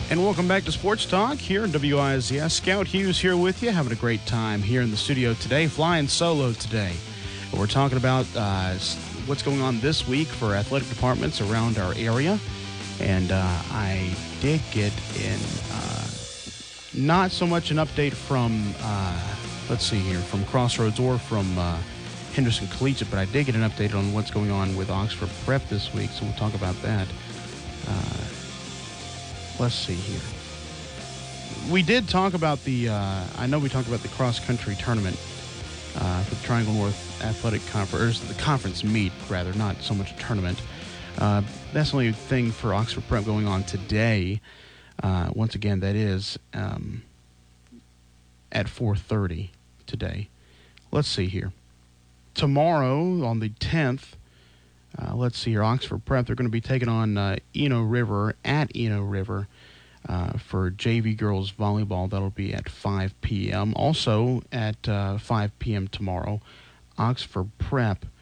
And welcome back to Sports Talk here in WIZS. Scout Hughes here with you, having a great time here in the studio today, flying solo today. We're talking about what's going on this week for athletic departments around our area. And I did get in not so much an update from, from Crossroads or from Henderson Collegiate, but I did get an update on what's going on with Oxford Prep this week, so we'll talk about that. Let's see here. We did talk about I know we talked about the cross-country tournament for the Triangle North Athletic Conference, or the conference meet, rather, not so much a tournament. That's the only thing for Oxford Prep going on today. Once again, that is at 4:30 today. Let's see here. Tomorrow, on the 10th, let's see here, Oxford Prep, they're going to be taking on Eno River at Eno River for JV girls volleyball. That'll be at 5 p.m. Also at 5 p.m. tomorrow, Oxford Prep